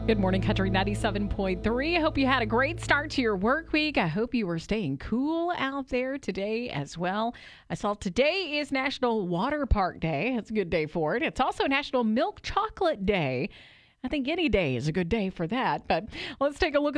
Good morning, Country 97.3. I hope you had a great start to your work week. I hope you were staying cool out there today as well. I saw today is National Water Park Day. It's a good day for it. It's also National Milk Chocolate Day. I think any day is a good day for that. But let's take a look